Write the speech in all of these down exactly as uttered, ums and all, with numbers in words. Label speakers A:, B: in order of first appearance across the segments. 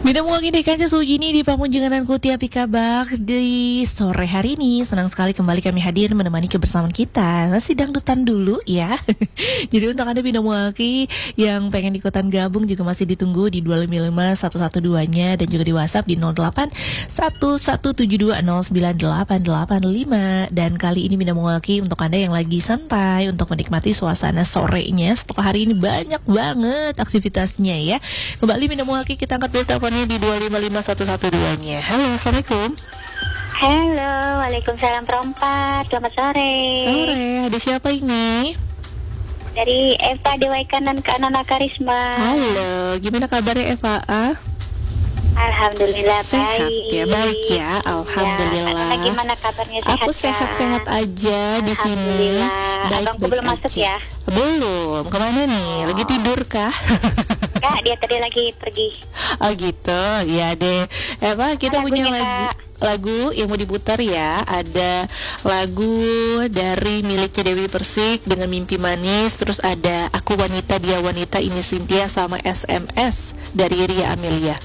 A: Bina muang ini kaca sujini di pamunjengananku tiapi kabak di sore hari ini. Senang sekali kembali kami hadir menemani kebersamaan kita. Masih dangdutan dulu ya. Jadi untuk Anda Bina Muaki yang pengen ikutan gabung juga masih ditunggu di dua lima lima satu satu dua nya dan juga di WhatsApp di nol delapan satu satu tujuh dua nol sembilan delapan delapan lima. Dan kali ini Bina Muaki untuk Anda yang lagi santai untuk menikmati suasana sorenya. Setelah hari ini banyak banget aktivitasnya ya. Kembali Bina Muaki kita angkat dulu teleponnya di dua lima lima satu satu dua nya. Halo, Assalamualaikum.
B: Halo, waalaikumsalam perempat. Selamat sore.
A: Sore, ada siapa ini?
B: Dari Eva Dewa Kanan ke Anana Karisma.
A: Halo, gimana kabarnya Eva? Ah?
B: Alhamdulillah
A: Sehat
B: baik.
A: ya, baik ya, alhamdulillah.
B: Ya, Anana gimana kabarnya, sehat?
A: Aku sehat-sehat
B: kan?
A: aja di sini. Baik,
B: Abangku
A: baik
B: belum
A: aja.
B: masuk ya?
A: Belum. Kemana nih? Lagi tidur kah?
B: Kak, dia tadi lagi pergi.
A: Oh gitu, ya deh. Eva, kita
B: Lagunya,
A: punya lagu
B: Kak.
A: lagu yang mau diputar ya. Ada lagu dari miliknya Dewi Persik dengan Mimpi Manis. Terus ada Aku Wanita Dia Wanita Ini Cynthia sama S M S dari Ria Amelia.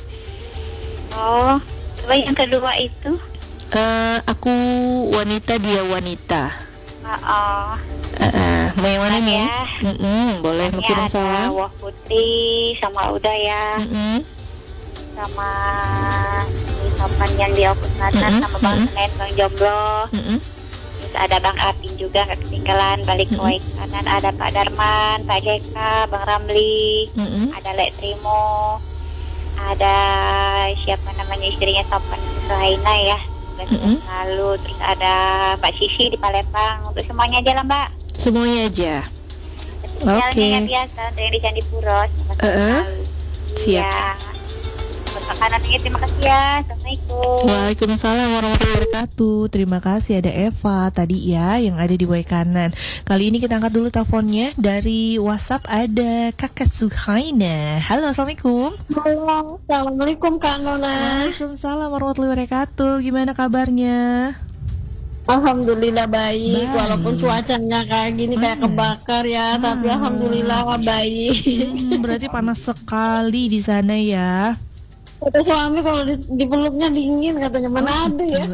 B: Oh, coba yang kedua itu.
A: Eh, Aku Wanita Dia Wanita.
B: Oh, oh.
A: Uh, uh, mau yang mana
B: Salam
A: nih?
B: ya.
A: Mm-mm, boleh
B: Ini
A: kirim
B: ada
A: salam.
B: Wah Putri sama Uda ya.
A: Mm-mm.
B: Sama si Topan yang di Oku Selatan,
A: Mm-mm,
B: sama Bang
A: mm-mm.
B: Senen, Bang Jomblo.
A: Mm-mm.
B: Terus ada Bang Apin juga nggak ketinggalan, balik ke
A: Mm-mm.
B: Waikanan. Ada Pak Darman, Pak Jeka, Bang Ramli,
A: Mm-mm.
B: ada Lek Trimo, ada siapa namanya istrinya Topan Suhaina ya, semoga
A: Mm-mm.
B: sehat selalu. Terus ada Mbak Sisi di Palembang. Untuk semuanya aja lah Mbak.
A: Semuanya aja.
B: Jalannya
A: Oke.
B: yang biasa untuk yang di Candipuro. Semoga sehat
A: Uh-uh.
B: selalu.
A: Siap.
B: Ya. Untuk makanannya terima kasih ya. Assalamualaikum.
A: Waalaikumsalam warahmatullahi wabarakatuh. Terima kasih ada Eva tadi ya yang ada di Waikanan. Kali ini kita angkat dulu teleponnya dari WhatsApp ada Kakak Suhaina. Halo, Assalamualaikum.
C: Halo, Assalamualaikum Kak Nona.
A: Waalaikumsalam warahmatullahi wabarakatuh. Gimana kabarnya?
C: Alhamdulillah baik,
A: Baik.
C: walaupun cuacanya kayak gini kayak
A: Panas.
C: kebakar ya, tapi
A: Ah.
C: alhamdulillah baik.
A: Hmm, berarti panas sekali di sana ya.
C: Kata suami kalau di- dipeluknya dingin katanya, mana ada ya.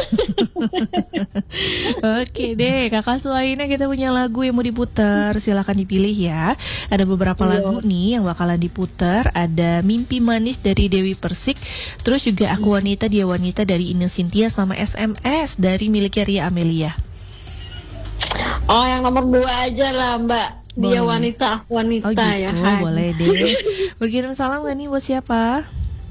A: Oke deh, Kakak Suhaina kita punya lagu yang mau diputar. Silakan dipilih ya. Ada beberapa
C: Iya.
A: lagu nih yang bakalan diputar. Ada Mimpi Manis dari Dewi Persik. Terus juga Aku Wanita Dia Wanita dari Ine Cynthia sama S M S dari miliknya Ria Amelia.
C: Oh, yang nomor dua aja lah Mbak. Dia
A: Boleh.
C: wanita, aku wanita
A: Oh gitu,
C: ya. Hai.
A: boleh deh. Berkirim salam gak nih buat siapa?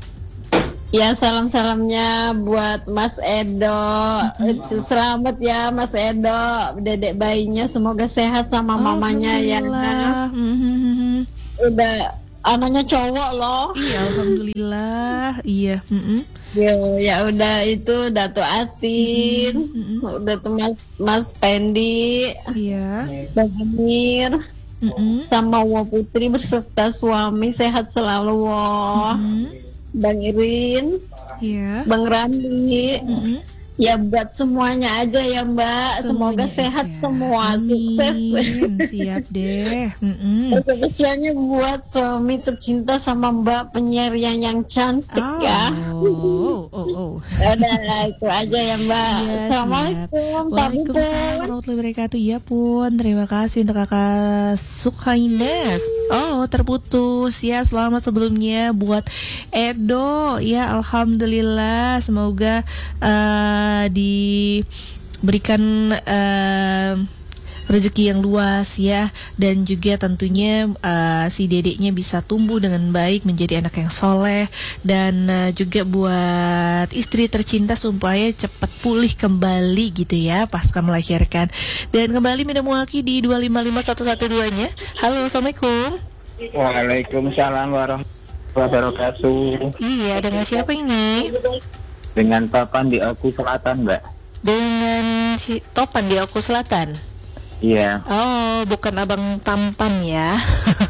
C: Ya, salam-salamnya buat Mas Edo. Itu selamat ya Mas Edo. Dedek bayinya semoga sehat sama mamanya ya.
A: Alhamdulillah. Mhm.
C: Udah anaknya cowok loh.
A: Iya, alhamdulillah. Iya. Mhm.
C: Ya, ya udah itu Dato Atin,
A: Mhm.
C: udah tuh Mas Mas Pendi,
A: Iya.
C: Bang Amir,
A: Mhm.
C: sama Wa Putri beserta suami sehat selalu Wah.
A: Mhm.
C: Bang Irin,
A: Iya.
C: Bang Randi.
A: Mhm.
C: Ya buat semuanya aja ya Mbak. Semoga
A: Semuanya
C: sehat
A: aja.
C: semua,
A: Amin.
C: sukses.
A: Siap deh. Mm-mm.
C: Dan spesialnya buat suami tercinta sama Mbak penyiar yang, yang cantik ya.
A: Oh, oh, oh.
C: Udah itu aja ya Mbak.
A: Iya,
C: Assalamualaikum.
A: Waalaikumsalam
C: Tabung.
A: warahmatullahi wabarakatuh. Ya pun, terima kasih untuk Kakak Suhaines. Oh, terputus ya. Selamat sebelumnya buat Edo. Ya, alhamdulillah. Semoga eh, diberikan eh, rezeki yang luas ya, dan juga tentunya uh, si dedeknya bisa tumbuh dengan baik menjadi anak yang soleh, dan uh, juga buat istri tercinta supaya cepat pulih kembali gitu ya pasca melahirkan. Dan kembali Mina Muaki di dua lima lima satu satu dua nya. Halo, Assalamualaikum.
D: Waalaikumsalam warahmatullahi wabarakatuh.
A: Iya, dengan siapa ini?
D: Dengan Topan di Oku Selatan, Mbak.
A: Dengan si Topan di Oku Selatan.
D: Iya.
A: Oh, bukan Abang Tampan ya.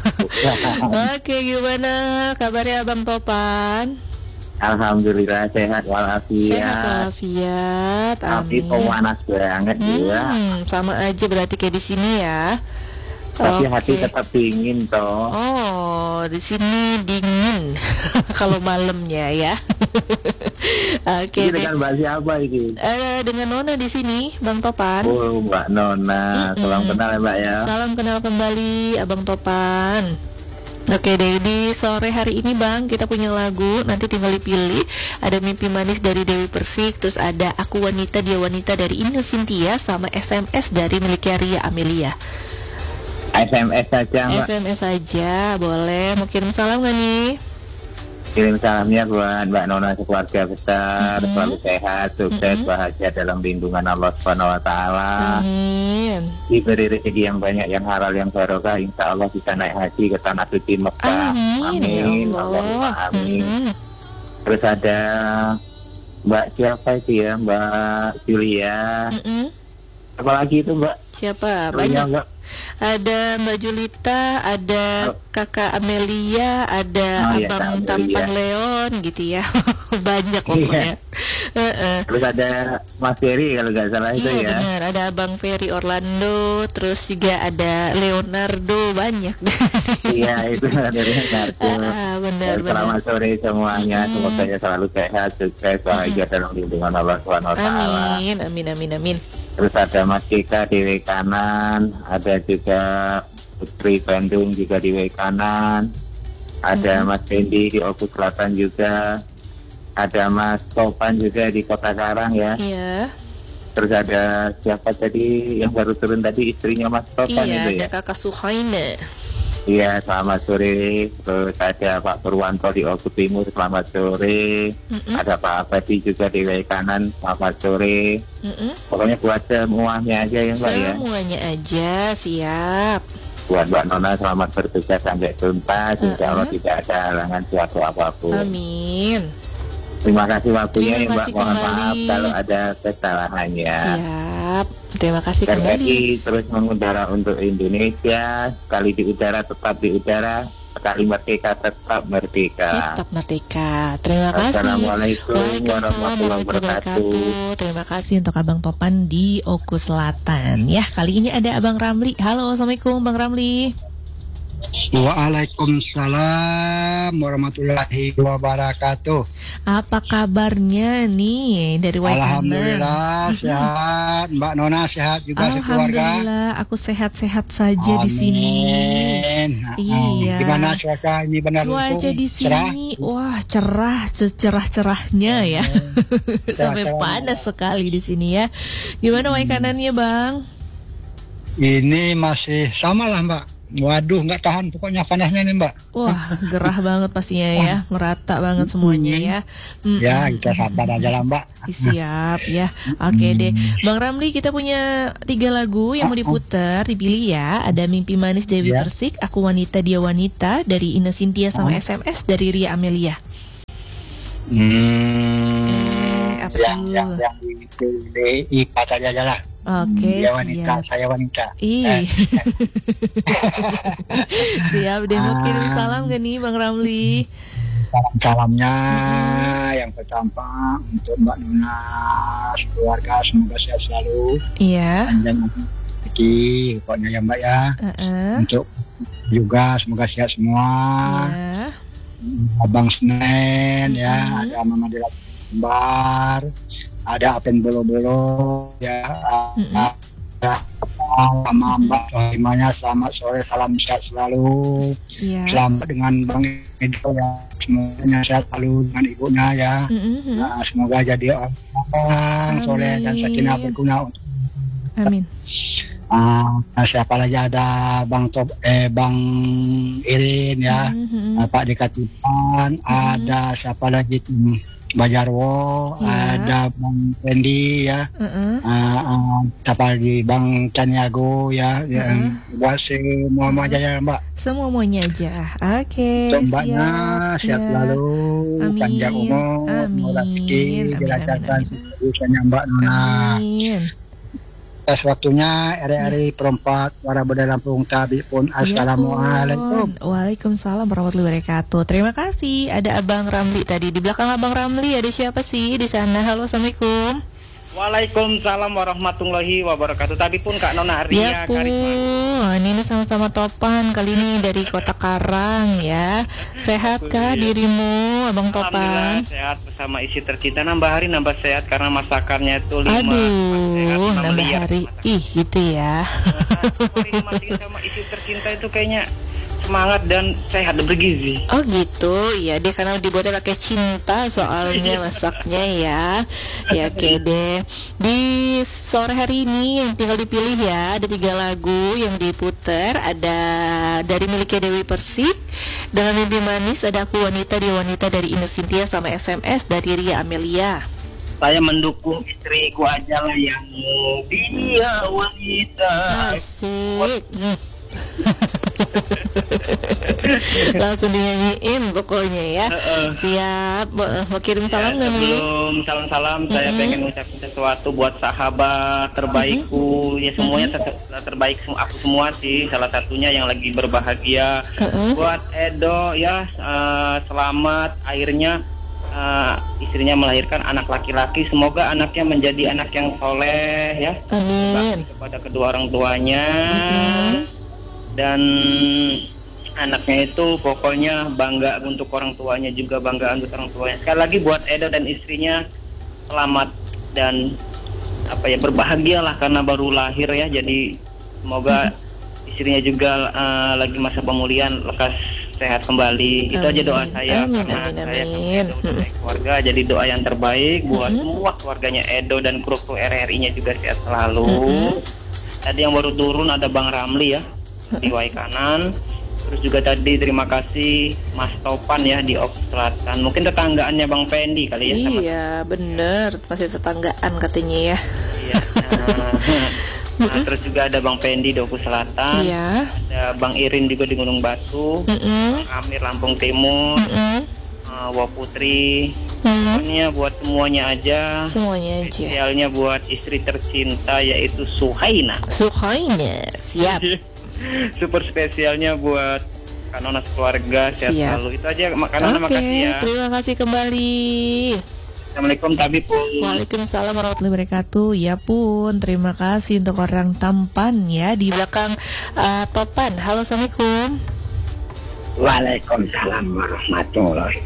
A: Oke, gimana kabarnya Abang Topan?
D: Alhamdulillah sehat
A: Sehat
D: walafiat.
A: walafiat,
D: Tapi
A: amin.
D: pemanas banget ya.
A: Hmm, sama aja berarti kayak di sini ya.
D: Tapi
A: Oke.
D: hati tetap dingin toh.
A: Oh, di sini dingin dingin kalau malamnya ya. Oke
D: Ini
A: deh.
D: dengan Mbak siapa ini?
A: Eh, dengan Nona di sini, Bang Topan.
D: Oh, Mbak Nona.
A: Mm-mm.
D: Salam kenal ya, Mbak ya.
A: Salam kenal kembali, Abang Topan. Oke deh, di sore hari ini Bang, kita punya lagu, nanti tinggal dipilih. Ada Mimpi Manis dari Dewi Persik, terus ada Aku Wanita Dia Wanita dari Ine Cynthia, sama S M S dari miliknya Ria Amelia.
D: S M S saja, Mbak.
A: S M S aja, boleh. Mau kirim salam gak nih?
D: Kirim salamnya buat Mbak Nona sekeluarga besar,
A: Mm-hmm.
D: selalu sehat, sukses,
A: Mm-hmm.
D: bahagia dalam lindungan Allah Subhanahu Wa Taala.
A: Amin.
D: Diberi rezeki yang banyak, yang halal, yang barokah, insya Allah bisa naik haji ke tanah suci Mekah.
A: Amin, ya
D: Amin.
A: Allah.
D: Allahumma amin.
A: Mm-mm.
D: Terus ada Mbak siapa itu ya, Mbak Julia.
A: Mm-mm.
D: Apalagi itu Mbak?
A: Siapa?
D: Julia,
A: Banyak.
D: Mbak.
A: Ada Mbak Julita, ada
D: Oh.
A: Kakak Amelia, ada
D: Oh, iya,
A: Abang
D: Kak
A: Tampan
D: Amelia.
A: Leon gitu ya. Banyak pokoknya. Heeh.
D: Terus ada Mas Ferry kalau nggak salah itu
A: Iya
D: ya.
A: benar, ada Abang Ferry Orlando, terus juga ada Leonardo, banyak.
D: Iya itu dari Narto.
A: Ah, benar benar.
D: Selamat sore semuanya,
A: Mm-mm.
D: semoga selalu sehat, sukses, bahagia dalam lindungan Allah Subhanahu Wa Taala.
A: Amin, amin, amin, amin.
D: Terus ada Mas Kika di W kanan, ada juga Putri Bandung juga di W kanan, ada Mas Fendi di Oku Selatan juga, ada Mas Topan juga di Kota Karang ya.
A: Iya,
D: Terus ada siapa tadi yang baru turun tadi, istrinya Mas Topan
A: iya,
D: itu
A: ada
D: ya.
A: Kakak Suhaina.
D: Iya, selamat sore. Terus ada Pak Purwanto di Oku Timur, selamat sore.
A: Mm-mm.
D: Ada Pak Abadi juga di W kanan, selamat sore.
A: Mm-mm.
D: Pokoknya buat semuanya aja ya Mbak ya.
A: Semuanya aja siap.
D: Buat Mbak Nona selamat bertugas sampai tuntas. Insya Allah
A: Uh-uh.
D: tidak ada halangan suatu apapun.
A: Amin.
D: Terima kasih waktunya
A: Terima
D: ya Mbak.
A: kasih
D: Mohon
A: kembali.
D: maaf kalau ada kesalahannya.
A: Siap. Terima kasih
D: Dan
A: kembali.
D: R I terus mengudara untuk Indonesia. Sekali di udara tetap di udara. Sekali merdeka tetap merdeka.
A: Tetap merdeka. Terima kasih.
D: Assalamualaikum
A: Waalaikumsalam
D: warahmatullahi wabarakatuh.
A: Terima kasih untuk Abang Topan di Oku Selatan. Ya, kali ini ada Abang Ramli. Halo, assalamualaikum Bang Ramli.
E: Waalaikumsalam warahmatullahi wabarakatuh.
A: Apa kabarnya nih dari Waikanan?
E: Alhamdulillah sehat, Mbak Nona sehat juga sekeluarga.
A: Alhamdulillah, aku sehat-sehat saja di sini.
E: Amin.
A: Iya.
E: Gimana cuaca ini benar
A: Cuaca di
E: cerah?
A: sini, wah cerah, cerah-cerahnya ya. Sampai
E: Cerah-cerah.
A: panas sekali di sini ya. Gimana Waikanannya Bang?
E: Ini masih sama lah Mbak. Waduh, nggak tahan pokoknya panasnya nih Mbak.
A: Wah, gerah banget pastinya ya, merata banget semuanya ya. Mm-mm.
E: Ya, kita sabar aja lah Mbak.
A: Siap ya. Oke deh, Bang Ramli, kita punya tiga lagu yang mau diputar, dipilih ya. Ada Mimpi Manis Dewi
E: Ya.
A: Persik, Aku Wanita Dia Wanita dari Ine Cynthia sama S M S dari Ria Amelia.
E: Hmm,
A: Apa
E: yang
A: tuh?
E: yang yang dipilih ikat aja aja lah.
A: Oke,
E: Dia wanita,
A: siap.
E: saya wanita.
A: Ih.
E: Eh.
A: Siap deh, mau kirim
E: Ah.
A: salam gak nih Bang Ramli?
E: Salam-salamnya yang pertama untuk Mbak Nona keluarga, semoga sehat selalu,
A: Iya.
E: panjang rezeki pokoknya ya Mbak ya.
A: Heeh.
E: Untuk juga semoga sehat semua.
A: Iya.
E: Abang Senen ya,
A: Mm-mm.
E: ada Mama Dila Kembar, ada Apen Bolo-Bolo ya,
A: Mm-mm.
E: ada sama Mbak Sohimanya, selamat sore, salam sehat selalu.
A: Iya.
E: Selamat dengan Bang Edo ya, semuanya sehat selalu dengan ibunya ya.
A: Mm-mm.
E: Nah, semoga jadi orang soleh dan sakinah berguna untuk
A: Amin.
E: ah, siapa lagi, ada Bang Top eh Bang Irin ya,
A: Mhm.
E: ah, Pak Dekatipan, ada siapa lagi tuh, Mbak Jarwo,
A: Iya.
E: ada Bang Fendi ya,
A: Heeh.
E: ah, ah, siapa lagi Bang Caniago ya, yang
A: Mm-hmm.
E: buat semua aja ya Mbak.
A: Semua maunya aja. Oke.
E: Untuk Mbaknya
A: siap.
E: sehat
A: Ya.
E: selalu,
A: Amin.
E: panjang umur,
A: Amin.
E: murah rezeki,
A: Amin,
E: dilancarkan
A: amin,
E: urusannya Mbak Nona.
A: Amin.
E: Atas waktunya R R I perempat para Buddha Lampung Tabi pun assalamualaikum.
A: Ya pun. Waalaikumsalam warahmatullahi wabarakatuh. Terima kasih. Ada Abang Ramli tadi di belakang Abang Ramli. Ada siapa sih di sana? Halo, assalamualaikum.
F: Waalaikumsalam warahmatullahi wabarakatuh. Tadi pun Kak Nona Ria
A: Ya pun, ini sama-sama Topan kali ini dari Kota Karang ya. Sehat kah dirimu, Abang Topan?
F: Alhamdulillah sehat bersama isi tercinta. Nambah hari nambah sehat karena masakannya itu lima.
A: Aduh, nambah hari. Ih, gitu ya.
F: Hari masih sama isi tercinta itu kayaknya semangat dan sehat dan bergizi.
A: Oh gitu, ya dia karena dibuatnya pakai cinta soalnya masaknya ya. Ya oke deh. Di sore hari ini yang tinggal dipilih ya, ada tiga lagu yang diputer. Ada dari miliknya Dewi Persik, Dengan Mimpi Manis, ada Aku Wanita Dia Wanita dari Ines Cynthia, sama S M S dari Ria Amelia.
F: Saya mendukung istriku aja lah yang dia wanita.
A: Asik. Hmm. Langsung dinyanyiin pokoknya ya.
F: Uh-uh.
A: Siap. Mau kirim salam
F: ya,
A: nggak nih?
F: Sebelum salam-salam,
A: Mm-hmm.
F: saya pengen ngucapin sesuatu buat sahabat terbaikku. Mm-hmm. Ya semuanya ter- terbaik semua aku semua sih. Salah satunya yang lagi berbahagia. Uh-uh. Buat Edo ya, uh, selamat akhirnya uh, istrinya melahirkan anak laki-laki. Semoga anaknya menjadi anak yang soleh ya.
A: Amin.
F: Kepada kedua orang tuanya. Mm-hmm. Dan anaknya itu pokoknya bangga untuk orang tuanya, juga bangga untuk orang tuanya. Sekali lagi buat Edo dan istrinya, selamat dan apa ya, berbahagialah karena baru lahir ya. Jadi semoga istrinya juga uh, lagi masa pemulihan, lekas sehat kembali. Amin. Itu aja doa saya.
A: Amin,
F: karena
A: amin,
F: saya
A: amin.
F: sama keluarga, jadi doa yang terbaik buat mm-hmm. semua keluarganya Edo dan kru kru R R I-nya juga sehat selalu. Mm-hmm. Tadi yang baru turun ada Bang Ramli ya di Waikanan. Terus juga tadi terima kasih Mas Topan ya di Ops Selatan. Mungkin tetanggaannya Bang Pendi kali ya.
A: Iya sama bener, masih tetanggaan katanya ya.
F: Iya. Nah, nah terus juga ada Bang Pendi di Ops Selatan.
A: Iya.
F: Ada Bang Irin juga di Gunung Batu. Mm-mm. Bang Amir Lampung Timur. uh, Waputri. Pokoknya buat semuanya aja.
A: Semuanya aja.
F: Spesialnya buat istri tercinta yaitu Suhaina.
A: Suhaina, siap.
F: Super spesialnya buat Kanonas keluarga sehat selalu. Itu aja Kanonas.
A: Oke,
F: makasih ya.
A: Terima kasih kembali.
F: Assalamualaikum Tabipun.
A: Waalaikumsalam warahmatullahi wabarakatuh. Ya pun, terima kasih untuk orang tampan ya di belakang uh, Topan. Halo, assalamualaikum.
D: Waalaikumsalam warahmatullahi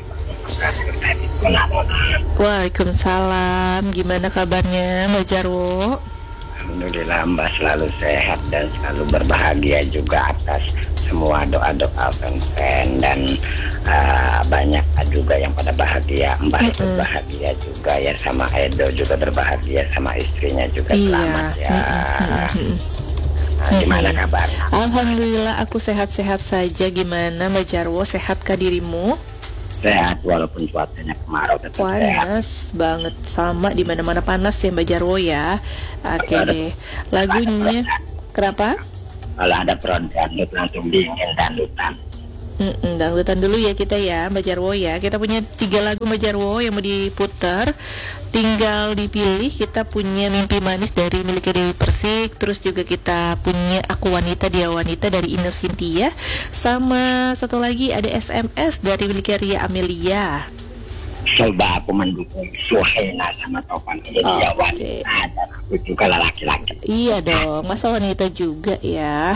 D: wabarakatuh.
A: Waalaikumsalam. Gimana kabarnya Mbak Jarwo?
D: Alhamdulillah Mbak selalu sehat dan selalu berbahagia juga atas semua doa-doa fan-fan dan uh, banyak juga yang pada bahagia. Mbak ikut mm-hmm. bahagia juga ya, sama Edo juga berbahagia, sama istrinya juga
A: iya.
D: Selamat ya. Mm-hmm. Nah, gimana mm-hmm. kabar?
A: Alhamdulillah aku sehat-sehat saja. Gimana Mbak Jarwo, sehatkah dirimu?
D: Sehat walaupun cuacanya kemarau tetap
A: panas
D: sehat.
A: Banget, sama di mana-mana panas ya Mbak Jarwo ya. Oke deh. Lagunya kenapa?
D: Kalau ada produk dangdut langsung dingin dandutan.
A: Mm-mm, dangdutan dulu ya kita ya Mbak Jarwo ya. Kita punya tiga lagu Mbak Jarwo yang mau diputar. Tinggal dipilih. Kita punya Mimpi Manis dari miliknya Dewi Persik. Terus juga kita punya Aku Wanita Dia Wanita dari Ines Cynthia. Sama satu lagi ada S M S dari miliknya Ria Amelia.
D: Coba aku mendukung Suhaina sama Topan jadi oh, ya wanita okay. Dan aku juga laki-laki.
A: Iya dong, masa wanita juga ya.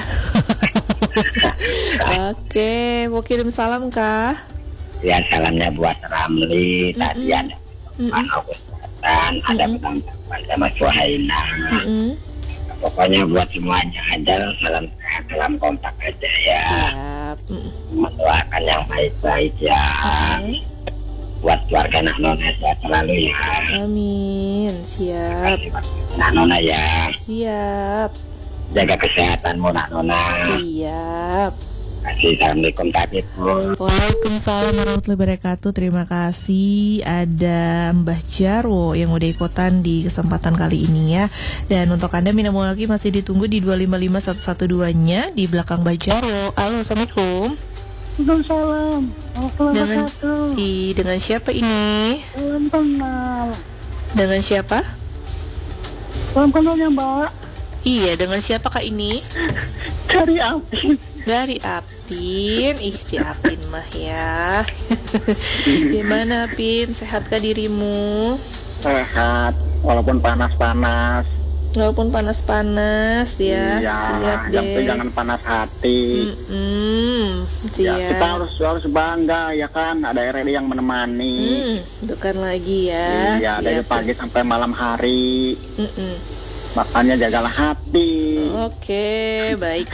A: Oke, mau kirim salam kah?
D: Ya, salamnya buat Ramli. Mm-mm. Tadi ada Pak dan ada teman-teman sama Suhaina. Mm-mm. Pokoknya buat semuanya aja salam sehat, salam kompak aja ya. Mendoakan yang baik-baik ya. Okay. Buat keluarga Nak Nona sehat selalu ya.
A: Amin. Siap.
D: Nak Nona ya.
A: Siap.
D: Jaga kesehatanmu Nak Nona.
A: Siap.
D: Assalamualaikum Tabipun.
A: Waalaikumsalam warahmatullahi wabarakatuh. Terima kasih. Ada Mbah Jarwo yang udah ikutan di kesempatan kali ini ya. Dan untuk Anda Minamul lagi masih ditunggu di dua lima lima satu satu dua nya di belakang Mbah Jarwo. Halo, assalamualaikum.
G: Waalaikumsalam.
A: Dengan si dengan siapa ini?
G: Salam kenal.
A: Dengan siapa?
G: Salam kenal ya Mbak.
A: Iya, dengan siapa kak ini?
G: Dari Apin.
A: Dari Apin. Ih, si Apin mah ya. Gimana Apin? Sehatkah dirimu?
D: Sehat. walaupun panas-panas.
A: Walaupun panas-panas ya.
D: Iya,
A: siap
D: yang
A: deh.
D: jangan panas hati.
A: Mm-mm,
D: Ya,
A: siap.
D: kita harus harus bangga ya kan, ada R R I yang menemani.
A: Hmm, bukan lagi ya.
D: Iya, dari
A: Siap.
D: pagi sampai malam hari.
A: Mm-mm.
D: Makanya jagalah hati.
A: Oke,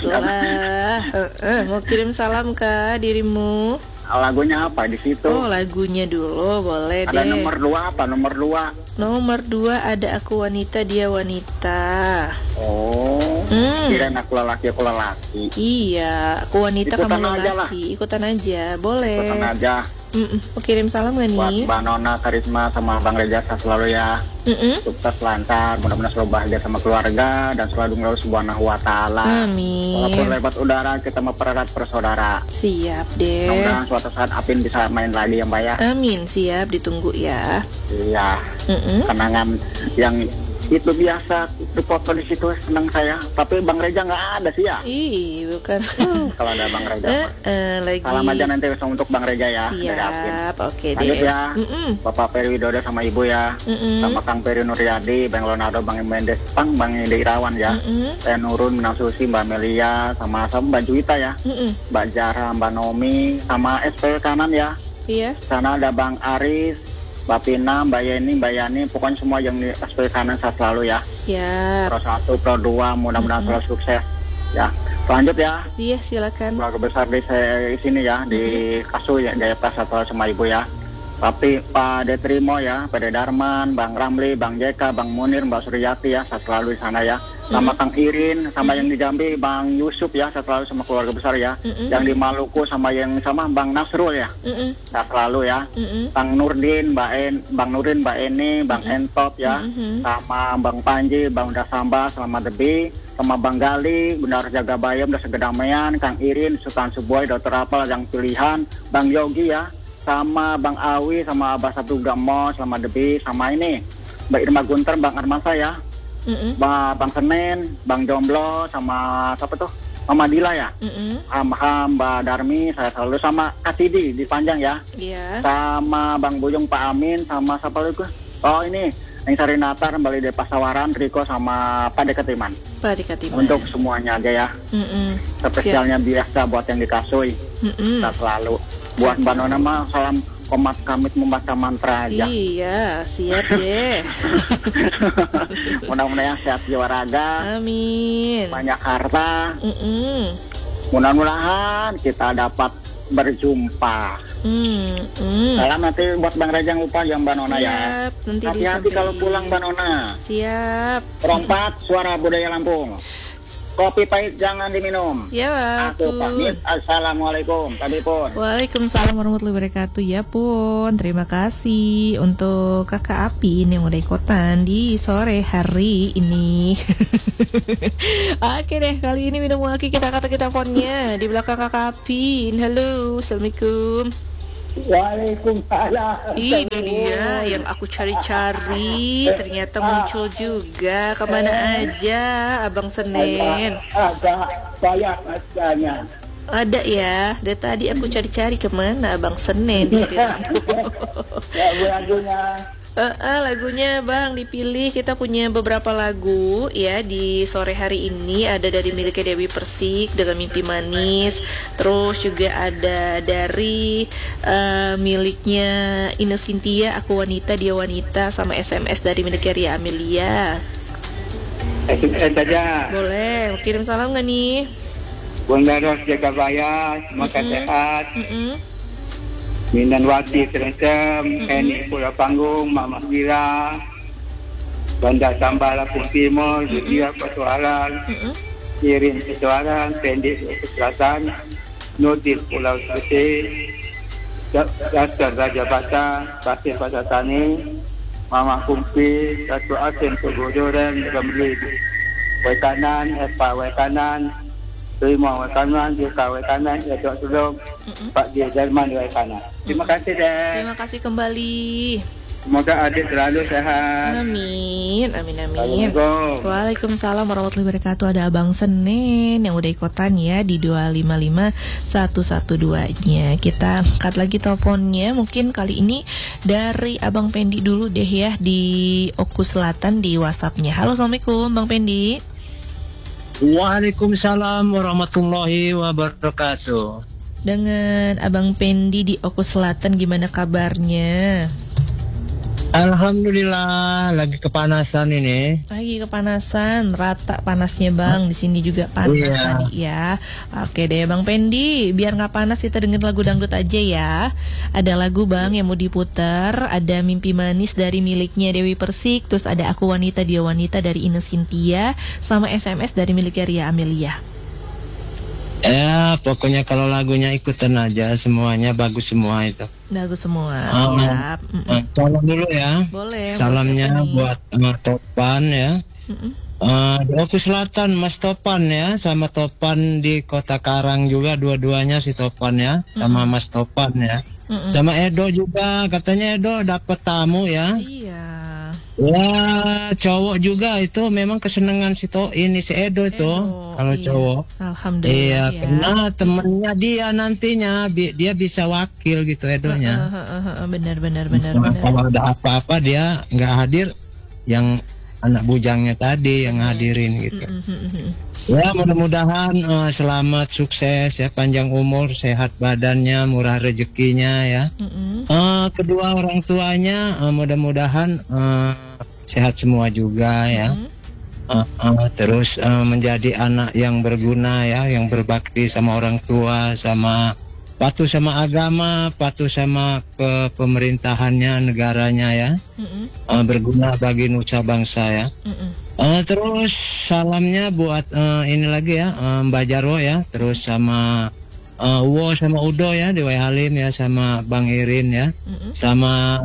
A: baiklah. Heeh, mau kirim salam ke dirimu?
D: Lagunya apa di situ?
A: Oh, lagunya dulu, boleh
D: Ada
A: deh.
D: nomor dua apa? Nomor dua.
A: Nomor dua ada aku wanita, dia wanita.
D: Oh,
A: Hmm.
D: kirain aku lelaki, aku lelaki.
A: Iya, aku wanita,
D: Ikutan
A: kamu
D: aja lah.
A: lelaki. Ikutan aja, boleh.
D: Pesan aja
A: Mm-mm. Mau kirim salam gak
D: buat
A: nih?
D: Mbak Nona, Karisma, sama Bang Reza selalu ya.
A: Mm-mm.
D: Sukses lancar, mudah-mudahan selalu bahagia sama keluarga dan selalu mengalir subhanahu wa ta'ala. Walaupun
A: Amin.
D: lewat udara kita mempererat persaudara.
A: Siap deh.
D: Mudah-mudahan suatu saat Apin bisa main lagi ya Mbak ya.
A: Amin, siap, ditunggu ya.
D: Iya,
A: Mm-mm.
D: kenangan yang itu biasa dipoto di situ senang saya. Tapi Bang Reza nggak ada sih ya.
A: Ih, bukan.
D: Kalau ada Bang Reza.
A: Eh,
D: mah.
A: eh, lagi.
D: Salam aja nanti untuk Bang Reza ya. Dari Apin.
A: Siap, oke
D: Lanjut
A: deh.
D: ya,
A: Mm-mm.
D: Bapak Peri Widodo sama Ibu ya,
A: Mm-mm.
D: sama Kang Peri Nuryadi, Bang Leonardo, Bang Mendes, Bang Bang Ide Irawan ya,
A: Mm-mm.
D: saya Nurun, Mbak Susi, Mbak Melia, sama sama Mbak Juwita ya,
A: Mm-mm.
D: Mbak Jara, Mbak Nomi, sama S P kanan ya,
A: Iya.
D: sana ada Bang Aris, Mbak Pina, Mbak Yeni, Mbak Yani, pokoknya semua yang di S P kanan saya selalu ya,
A: Siap.
D: Pro satu, Pro dua, mudah-mudahan selalu sukses ya. Lanjut ya,
A: Iya, silakan.
D: keluarga besar di saya di sini ya, di Kasu ya, Jaya Pas atau sama Ibu ya. Tapi Pak Detrimo ya, Pak Darman, Bang Ramli, Bang Jeka, Bang Munir, Mbak Suryati ya, saya selalu di sana ya. Sama Kang Irin, sama yang di Jambi, Bang Yusuf ya, saya selalu sama keluarga besar ya.
A: Mm-mm.
D: Yang di Maluku sama yang sama Bang Nasrul ya,
A: Mm-mm.
D: saya selalu ya.
A: Mm-mm.
D: Bang Nurdin, Mbak En, Bang Nurin, Mbak Eni, Bang Entot ya,
A: Mm-mm.
D: sama Bang Panji, Bang Dasamba, sama Debi, sama Bang Gali, Benar Jaga Bayam, Dasa Gedamaian, Kang Irin, Sultan Suboy, Dokter Apal, yang pilihan, Bang Yogi ya, sama Bang Awi, sama Abah Satu Gamo, sama Debi, sama ini Mbak Irma Gunter, Bang Armansa ya,
A: Mm-mm.
D: Ba- Bang Senen, Bang Jomblo, sama siapa tuh? Mama Dila ya,
A: Mm-mm.
D: Ham Ham, Mbak Darmi, saya selalu sama Kasidi di Panjang ya,
A: Iya.
D: sama Bang Buyung, Pak Amin, sama siapa lagi? Oh ini, yang Sari Natar, Bali de Pasawaran, Riko, sama Pak Deketiman.
A: Pak Dikatiman.
D: Untuk semuanya aja ya,
A: Mm-mm.
D: spesialnya biasa buat yang di Kasui,
A: Mm-mm.
D: kita selalu. Buat Mbak Nona mah salam komat kamit membaca mantra aja.
A: Iya, siap deh.
D: Mudah-mudahan sehat jiwa raga,
A: Amin.
D: banyak harta.
A: Mm-mm.
D: Mudah-mudahan kita dapat berjumpa.
A: Mm, mm.
D: Salam nanti buat Bang Reza, jangan lupa ya Mbak Nona ya.
A: Siap, nanti
D: Hati-hati
A: disampaikan.
D: kalau pulang Mbak Nona.
A: Siap.
D: Perompak suara budaya Lampung. Kopi pahit jangan diminum.
A: Ya,
D: Aku
A: aku.
D: pamit. Assalamualaikum. Tadi pun.
A: Waalaikumsalam warahmatullahi wabarakatuh. Ya pun, terima kasih untuk kakak Apin yang udah ikutan di sore hari ini. Oke deh, kali ini minum lagi kita kata kita teleponnya di belakang kakak Apin. Halo, assalamualaikum.
G: Waalaikumsalam.
A: Ini dia yang aku cari-cari, ternyata muncul juga. Kemana aja, Abang Senen?
G: Agak banyak masanya.
A: Ada ya, dari tadi aku cari-cari kemana Abang Senen.
G: Ya lagunya.
A: Uh, uh, lagunya Bang dipilih, kita punya beberapa lagu ya di sore hari ini. Ada dari miliknya Dewi Persik dengan Mimpi Manis, terus juga ada dari uh, miliknya Ine Cynthia, Aku Wanita Dia Wanita, sama S M S dari miliknya Ria Amelia.
F: S M S saja.
A: Boleh, mau kirim salam nggak nih?
F: Bunda Ros jaga bayar, semoga
A: Mm-mm.
F: sehat.
A: Mm-mm.
F: Minan Wati Serensem, Eni Pulau Panggung, Mama Gila, Banda Sambal Lampung Timur, Ludia Persoalan,
A: Mm-mm.
F: Kirin Persoalan, Pendek Selatan, Nudin Pulau Sete, Dasar Raja Bata, Pasir Pasar Tani, Mama Kumpi, Datu Asen Kegodoran, Gamli, Wekanan, Epa Wekanan, Terima Wekanan, Jika Wekanan, Edok Sulung, Pak Dia Jerman Wekanan. Terima kasih, Dek.
A: Terima kasih kembali.
G: Semoga adik selalu sehat.
A: Amin, amin, amin.
G: Assalamualaikum.
A: Waalaikumsalam warahmatullahi wabarakatuh. Ada Abang Senen yang udah ikutan ya di dua lima lima satu satu dua-nya. Kita angkat lagi teleponnya. Mungkin kali ini dari Abang Pendi dulu deh ya di Oku Selatan di WhatsApp-nya. Halo, Assalamualaikum Bang Pendi.
H: Waalaikumsalam warahmatullahi wabarakatuh.
A: Dengan Abang Pendi di Oku Selatan, gimana kabarnya?
H: Alhamdulillah, lagi kepanasan ini.
A: Lagi kepanasan, rata panasnya Bang. Di sini juga panas
H: Iya.
A: tadi ya. Oke deh Bang Pendi, biar nggak panas kita dengerin lagu dangdut aja ya. Ada lagu Bang yang mau diputar. Ada Mimpi Manis dari miliknya Dewi Persik. Terus ada Aku Wanita Dia Wanita dari Ines Cynthia. Sama S M S dari miliknya Ria Amelia.
H: Ya, pokoknya kalau lagunya ikutan aja, semuanya bagus semua itu.
A: Bagus semua.
H: Oh,
A: Siap. Mm-mm.
H: Uh, salam dulu ya.
A: Boleh.
H: Salamnya
A: boleh,
H: buat uh, Topan ya.
A: Mm-mm.
H: Uh, di Oku Selatan Mas Topan ya, sama Topan di Kota Karang juga, dua-duanya si Topan ya, sama Mas Topan ya.
A: Mm-mm.
H: Sama Edo juga, katanya Edo dapat tamu ya.
A: Iya.
H: Ya, cowok juga itu memang kesenangan si to ini si Edo itu
A: Edo,
H: kalau
A: iya.
H: cowok.
A: Alhamdulillah
H: Iya,
A: ya.
H: karena temennya dia nantinya bi- dia bisa wakil gitu Edonya.
A: Uh, uh, uh, uh, benar benar benar
H: Nah,
A: benar.
H: kalau ada apa-apa dia nggak hadir, yang anak bujangnya tadi yang hadirin gitu.
A: Mm-mm.
H: Ya, mudah-mudahan uh, selamat, sukses ya, panjang umur, sehat badannya, murah rezekinya ya.
A: Mm-mm.
H: Uh, kedua orang tuanya uh, mudah-mudahan uh, sehat semua juga ya. Uh, uh, terus uh, menjadi anak yang berguna ya, yang berbakti sama orang tua, sama patuh sama agama, patuh sama ke pemerintahannya, negaranya ya.
A: Mm-mm.
H: Uh, berguna bagi nusa bangsa ya.
A: Mm-mm.
H: Uh, terus salamnya buat uh, ini lagi ya, uh, Mbak Jarwo ya, terus sama uh, Wo sama Udo ya di Wai Halim ya, sama Bang Irin ya,
A: Mm-mm.
H: sama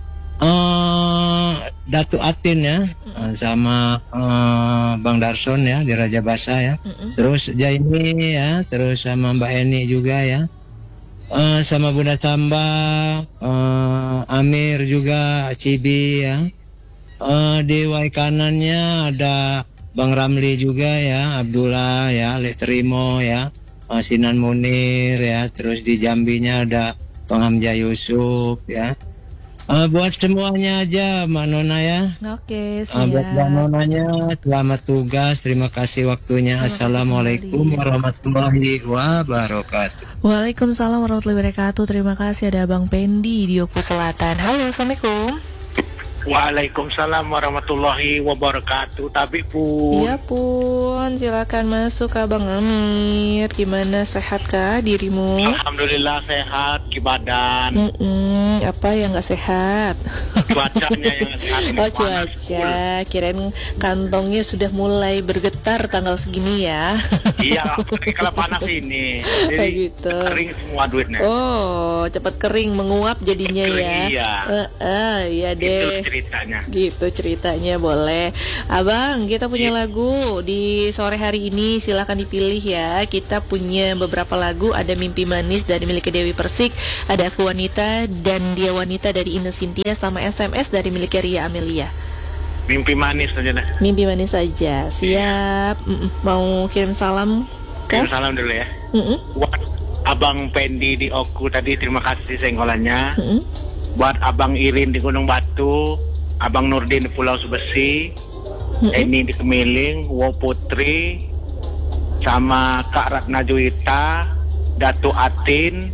H: uh, Datu Atin ya, uh, sama uh, Bang Darson ya di Raja Basa ya,
A: Mm-mm.
H: terus Jaini ya, terus sama Mbak Eni juga ya, uh, sama Bunda Tamba, uh, Amir juga, Cibi ya. Uh, di Wai kanannya ada Bang Ramli juga ya, Abdullah ya, Letrimo ya, uh, Sinan Munir ya, terus di Jambinya ada Bang Hamzah Yusuf ya. Uh, buat semuanya aja Mbak Nona ya.
A: Oke,
H: Uh, buat Mbak
A: siap.
H: Nonanya selamat tugas, terima kasih waktunya. Assalamualaikum warahmatullahi wabarakatuh.
A: Waalaikumsalam warahmatullahi wabarakatuh. Terima kasih ada Bang Pendi di Oku Selatan. Halo, Assalamualaikum.
I: Waalaikumsalam warahmatullahi wabarakatuh. Tapi pun
A: Iya pun, silakan masuk Abang Amir. Gimana, sehatkah dirimu?
I: alhamdulillah sehat, ki badan,
A: Mm-mm, apa yang nggak sehat?
I: cuacanya yang sehat ini
A: Oh,
I: panas
A: cuaca. Kirain kantongnya sudah mulai bergetar tanggal segini ya.
I: full. Iya, apalagi kalau panas ini. Jadi
A: Kayak gitu.
I: kering semua duitnya.
A: Oh, cepat kering menguap jadinya
I: Betul,
A: ya.
I: iya.
A: Eh, eh, iya
I: Itu
A: deh.
I: ceritanya.
A: Gitu ceritanya, boleh. Abang, kita punya
I: Iya.
A: lagu di sore hari ini, silahkan dipilih ya. Kita punya beberapa lagu, ada Mimpi Manis dari milik Dewi Persik, ada Aku Wanita dan Dia Wanita dari Ines Cynthia, sama S M S dari milik Ria Amelia.
I: Mimpi manis aja dah.
A: Mimpi Manis saja. Siap. Mm-mm. Mau kirim salam
I: Kirim
A: kah?
I: salam dulu ya.
A: Mm-mm.
I: Buat Abang Pendi di Oku tadi, terima kasih senggolannya.
A: Mm-mm.
I: Buat Abang Irin di Gunung Batu, Abang Nurdin di Pulau Subesi, Eni di Kemiling, Wo Putri, sama Kak Ratna Juwita, Datu Atin,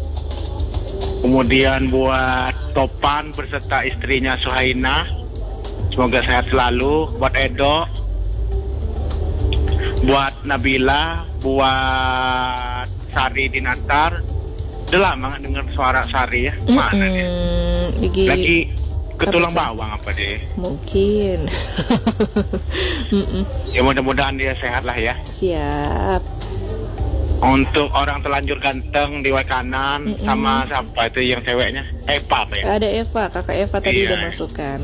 I: kemudian buat Topan beserta istrinya Suhaina, semoga sehat selalu. Buat Edo, buat Nabila, buat Sari di Natar. Udah lama nggak dengar suara Sari ya, mana dia?
A: Mm-mm. Lagi,
I: Lagi ketulang
A: Apa tuh?
I: bawang apa deh.
A: mungkin. Mm-mm.
I: Ya mudah-mudahan dia sehat lah ya.
A: Siap.
I: Untuk orang telanjur ganteng di Wai kanan,
A: Mm-mm.
I: sama siapa itu yang ceweknya? Eva apa ya?
A: Ada Eva, kakak Eva tadi
I: Iya.
A: udah masukkan.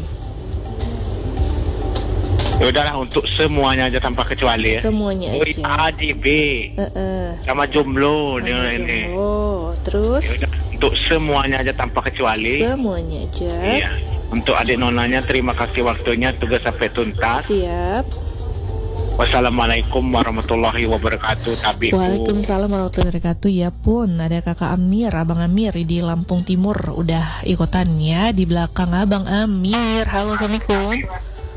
I: Ya udahlah, untuk semuanya aja tanpa kecuali ya.
A: Semuanya
I: Ui,
A: aja.
I: A J B
A: Heeh.
I: sama jomblo dia
A: Ada
I: ini.
A: jomblo. Terus
I: Ya udah, untuk semuanya aja tanpa kecuali.
A: semuanya aja.
I: Iya. Untuk adik nonanya terima kasih waktunya, tugas sampai tuntas.
A: Siap.
I: Wassalamualaikum warahmatullahi wabarakatuh. Tabi.
A: Waalaikumsalam warahmatullahi wabarakatuh. Ya pun, ada kakak Amir, abang Amir di Lampung Timur udah ikutan ya di belakang abang Amir. Halo, assalamualaikum.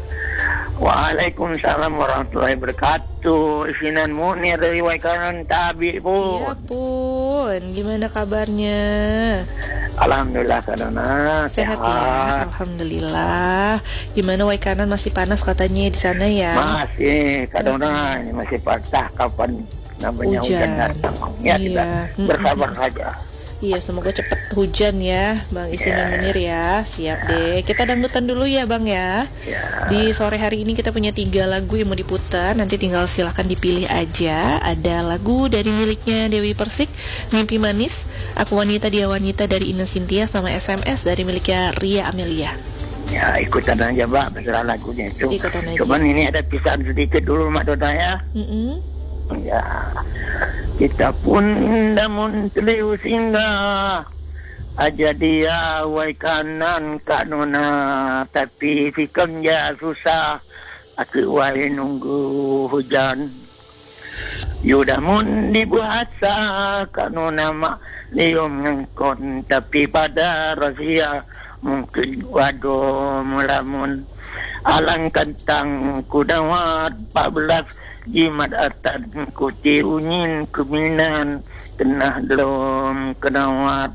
G: Waalaikumsalam warahmatullahi wabarakatuh. Isinan Munir dari Waikanan Tabi pun.
A: Iya pun, gimana kabarnya?
G: Alhamdulillah karena
A: Sehat ya, alhamdulillah. Gimana Waikanan, masih panas katanya di sana ya?
G: Masih, karena ini masih patah kapan namanya hujan,
A: Hujan.
G: datang. Ya kita
A: Iya.
G: bersabar saja.
A: Iya, semoga cepet hujan ya, Bang Isinan Munir ya. Siap deh. Kita dangdutan dulu ya, Bang ya. Di sore hari ini kita punya tiga lagu yang mau diputar. Nanti tinggal silahkan dipilih aja. Ada lagu dari miliknya Dewi Persik, Mimpi Manis, Aku Wanita Dia Wanita dari Ine Cynthia, sama S M S dari miliknya Ria Amelia.
G: Ya ikutan aja Mbak, masalah lagunya itu.
A: Ikutan aja.
G: Cuman ini ada pisahan sedikit dulu Mak Dona ya.
A: Mm-mm.
G: Ya, kita pun namun teliu singgah aja dia Waikanan Kak Nona, tapi fikam ya susah aku wai nunggu hujan. Yudah mun dibuat sa Kak Nona mak lium ngengkon, tapi pada rahasia mungkin waduh mulamun alang kentang kudawat empat belas jimat atas kuti unin keminan tenah belum kenawat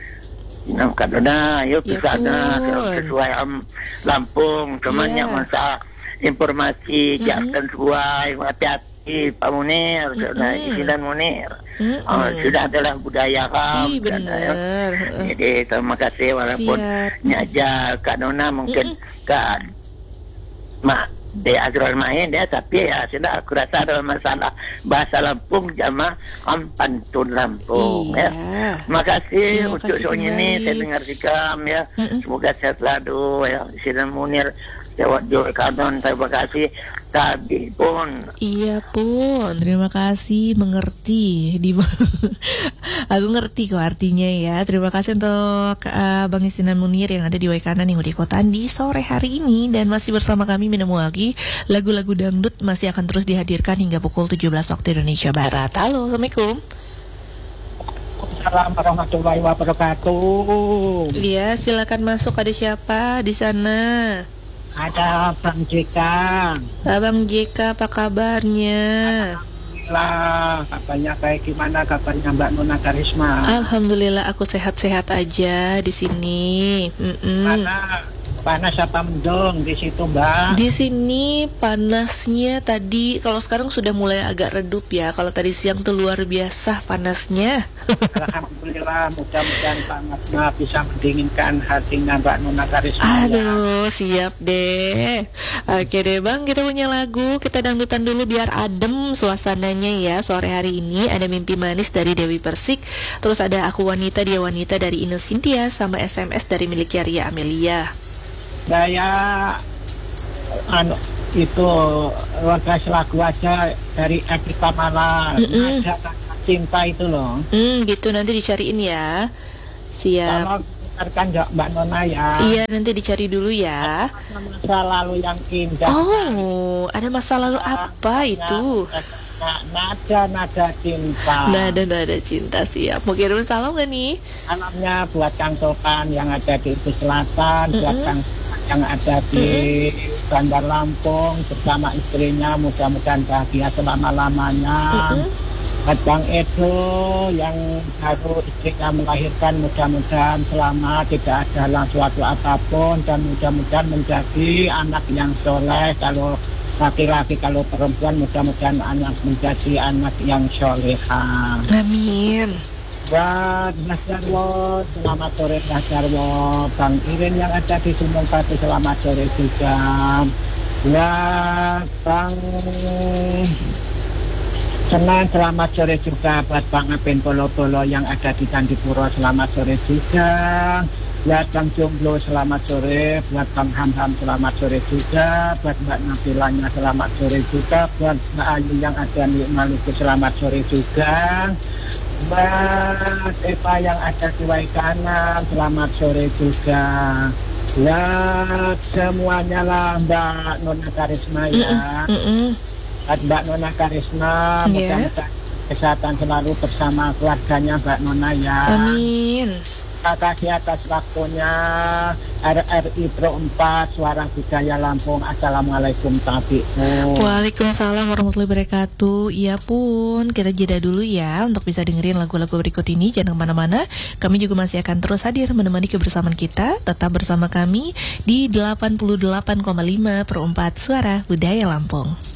G: nam kadana yo pisana sesuai am Lampung temannya
A: Yeah.
G: masa informasi jangan sesuai hati-hati Pak Munir sudah Isinan Munir.
A: Mm-mm.
G: Oh, sudah adalah budaya kam.
A: Ih, bener.
G: Jadi terima kasih walaupun
A: Siap.
G: nyaja Kak Nona mungkin Kak Mak dia Azrul main dia, tapi ya sudah aku rasa ada masalah bahasa Lampung jamaah ampantun Lampung
A: Iya.
G: ya. Terima kasih
A: Terima
G: untuk
A: kasih
G: soalnya ini
A: kembali.
G: saya dengar sikam ya. Semoga sehat selalu ya. Isinan Munir jawab Joy Kadon, terima kasih. Tadi pun
A: Iya pun, terima kasih, mengerti. Di aku ngerti kok artinya ya. Terima kasih untuk uh, Bang Isinan Munir yang ada di Waikanan yang udah ikutan di sore hari ini. Dan masih bersama kami minum lagi. Lagu-lagu dangdut masih akan terus dihadirkan hingga pukul tujuh belas waktu Indonesia Barat. Halo, assalamualaikum.
J: Assalamualaikum warahmatullahi wabarakatuh.
A: Iya, silakan masuk. Ada siapa di sana?
J: Ada Bang Jeka.
A: Abang J K, apa kabarnya?
J: Alhamdulillah, kabarnya kayak gimana kabarnya Mbak Nona Karisma?
A: Alhamdulillah, aku sehat-sehat aja di sini. Mm-mm.
J: Mana panas apa mendung di situ Mbak?
A: Di sini panasnya tadi, kalau sekarang sudah mulai agak redup ya. Kalau tadi siang tuh luar biasa panasnya.
J: Alhamdulillah, mudah-mudahan panasnya bisa mendinginkan hatinya Mbak Nona Karisma.
A: Aduh, siap deh. Oke deh Bang, kita punya lagu. Kita dangdutan dulu biar adem suasananya ya. Sore hari ini ada Mimpi Manis dari Dewi Persik. Terus ada Aku Wanita Dia Wanita dari Ine Cynthia, sama S M S dari miliknya Ria Amelia.
J: Saya anu itu request lagu aja dari Evita Mala.
A: Mm-mm.
J: Ada cinta itu loh.
A: Hmm, gitu, nanti dicariin ya. Siap.
J: Tolong dengarkan ya, Mbak Nona ya.
A: Iya, nanti dicari dulu ya.
J: Masa lalu yang indah.
A: Oh, ada masa lalu apa itu?
J: Nada nada cinta.
A: Nada-nada cinta, siap. Mau kirim salam gak nih?
J: Salamnya buat Kang Topan yang ada di Ibu Selatan, buat Kang yang ada di Bandar Lampung bersama istrinya, mudah-mudahan bahagia selama-lamanya. Buat Bang Edo yang baru istrinya melahirkan, mudah-mudahan selamat, tidak ada halang suatu apapun, dan mudah-mudahan menjadi anak yang soleh. Kalau laki-laki, kalau perempuan, mudah-mudahan anak menjadi anak yang soleha.
A: Amin.
J: Buat Mas Jarwo, selamat sore Mas Jarwo. Bang Irin yang ada di Gunung Batu, selamat sore juga. Buat Bang Senan, selamat sore juga. Buat Bang Aben Polo-Polo yang ada di Candipuro, selamat sore juga. Buat Bang Jomblo, selamat sore. Buat Bang Hamham, selamat sore juga. Buat Mbak Nabilanya, selamat sore juga. Buat Mbak Ayu yang ada di Maluku, selamat sore juga. Mbak Eva yang ada di Waikanan, selamat sore juga. Ya semuanya lah Mbak Nona Karisma ya.
A: Mm-mm.
J: Mbak Nona Karisma,
A: Yeah.
J: mudah-mudahan kesehatan selalu bersama keluarganya Mbak Nona ya.
A: Amin.
J: Terima kasih atas waktunya. R R I Pro empat Suara Budaya Lampung. Assalamualaikum tabiku.
A: Waalaikumsalam warahmatullahi wabarakatuh. Iya pun, kita jeda dulu ya untuk bisa dengerin lagu-lagu berikut ini. Jangan kemana-mana, kami juga masih akan terus hadir menemani kebersamaan kita. Tetap bersama kami di delapan puluh delapan koma lima per empat Suara Budaya Lampung.